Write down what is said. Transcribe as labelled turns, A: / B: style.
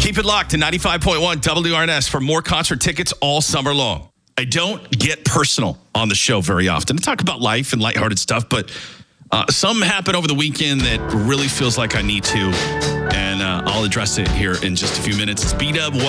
A: Keep it locked to 95.1 WRNS for more concert tickets all summer long. I don't get personal on the show very often. I talk about life and lighthearted stuff, but something happened over the weekend that really feels like I need to, and I'll address it here in just a few minutes. It's B-Dub.